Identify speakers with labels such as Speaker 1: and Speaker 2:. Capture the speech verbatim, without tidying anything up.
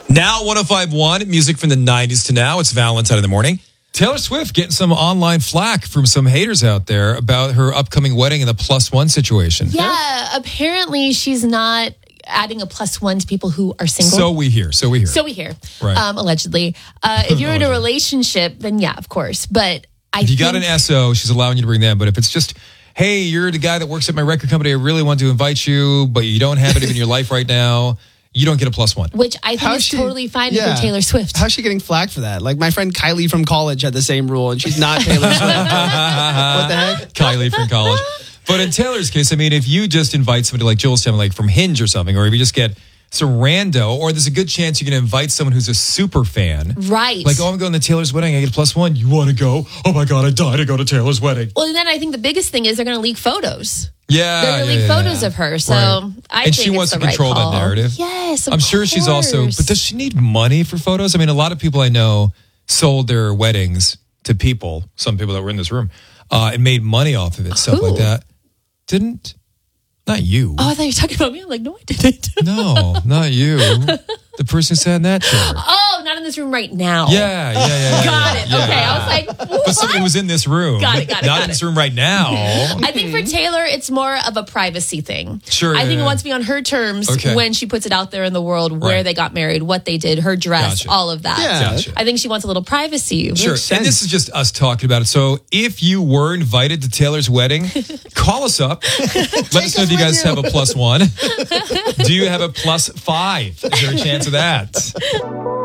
Speaker 1: Now one oh five point one, music from the nineties to now. It's Valentine in the morning. Taylor Swift getting some online flack from some haters out there about her upcoming wedding and the plus one situation.
Speaker 2: Yeah, apparently she's not adding a plus one to people who are single.
Speaker 1: So we hear. So we hear.
Speaker 2: So we hear.
Speaker 1: Right.
Speaker 2: Um, allegedly. Uh, if you're in a relationship, then yeah, of course. But I
Speaker 1: If you
Speaker 2: think...
Speaker 1: got an S O, she's allowing you to bring them. But if it's just, hey, you're the guy that works at my record company, I really want to invite you, but you don't have it in your life right now, you don't get a plus one.
Speaker 2: Which I think
Speaker 3: How's
Speaker 2: is
Speaker 3: she-
Speaker 2: totally fine
Speaker 3: yeah.
Speaker 2: for Taylor Swift.
Speaker 3: How's she getting flack for that? Like my friend Kylie from college had the same rule, and she's not Taylor Swift. What the heck?
Speaker 1: Kylie from college. But in Taylor's case, I mean, if you just invite somebody like Joel's family, like from Hinge or something, or if you just get some rando, or there's a good chance you can invite someone who's a super fan.
Speaker 2: Right.
Speaker 1: Like, oh, I'm going to Taylor's wedding, I get a plus one. You want to go? Oh my God, I die to go to Taylor's wedding.
Speaker 2: Well, and then I think the biggest thing is they're going to leak photos.
Speaker 1: Yeah.
Speaker 2: They're going to
Speaker 1: yeah,
Speaker 2: leak
Speaker 1: yeah,
Speaker 2: photos
Speaker 1: yeah.
Speaker 2: of her. So
Speaker 1: Right.
Speaker 2: I
Speaker 1: and
Speaker 2: think
Speaker 1: she wants
Speaker 2: it's
Speaker 1: to
Speaker 2: the
Speaker 1: control
Speaker 2: right
Speaker 1: that
Speaker 2: call.
Speaker 1: narrative.
Speaker 2: Yes, of
Speaker 1: I'm sure she's also,
Speaker 2: course.
Speaker 1: but does she need money for photos? I mean, a lot of people I know sold their weddings to people, some people that were in this room, uh, and made money off of it, stuff
Speaker 2: Who?
Speaker 1: like that. Didn't, not you.
Speaker 2: Oh, I thought you were talking about me. I'm like, no, I didn't.
Speaker 1: No, not you. The person who sat in that chair.
Speaker 2: Oh, not in this room right now.
Speaker 1: Yeah, yeah, yeah. yeah
Speaker 2: Got
Speaker 1: yeah,
Speaker 2: it.
Speaker 1: yeah.
Speaker 2: Okay. I was like, what?
Speaker 1: But somebody was in this room.
Speaker 2: Got it, got it,
Speaker 1: Not
Speaker 2: got
Speaker 1: in this
Speaker 2: it.
Speaker 1: room right now.
Speaker 2: I think for Taylor, it's more of a privacy thing.
Speaker 1: Sure,
Speaker 2: I
Speaker 1: yeah,
Speaker 2: think
Speaker 1: yeah.
Speaker 2: it wants to be on her terms
Speaker 1: Okay.
Speaker 2: when she puts it out there in the world where
Speaker 1: Right.
Speaker 2: they got married, what they did, her dress,
Speaker 1: Gotcha.
Speaker 2: all of that.
Speaker 3: Yeah.
Speaker 1: Gotcha.
Speaker 2: I think she wants a little privacy.
Speaker 1: Sure.
Speaker 3: Makes
Speaker 1: And this
Speaker 3: sense.
Speaker 1: is just us talking about it. So if you were invited to Taylor's wedding, call us up. Let us know if you guys have a plus one. Do you have a plus five? Is there a chance of that?